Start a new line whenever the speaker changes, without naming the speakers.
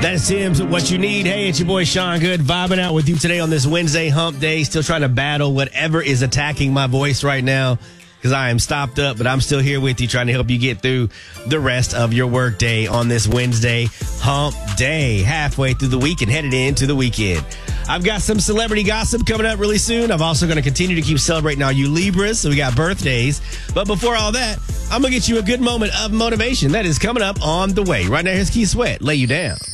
That is Tim's What You Need. Hey, it's your boy Sean Good, vibing out with you today on this Wednesday hump day. Still trying to battle whatever is attacking my voice right now because I am stopped up, but I'm still here with you trying to help you get through the rest of your work day on this Wednesday hump day. Halfway through the week and headed into the weekend. I've got some celebrity gossip coming up really soon. I'm also going to continue to keep celebrating all you Libras, so we got birthdays. But before all that, I'm going to get you a good moment of motivation that is coming up on the way. Right now, here's Keith Sweat. Lay you down.